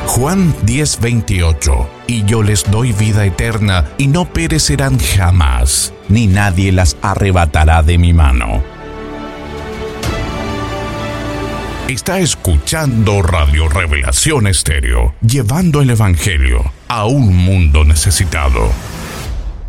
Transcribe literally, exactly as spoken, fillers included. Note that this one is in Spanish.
Juan diez veintiocho. Y yo les doy vida eterna, y no perecerán jamás, ni nadie las arrebatará de mi mano. Está escuchando Radio Revelación Estéreo, llevando el Evangelio a un mundo necesitado.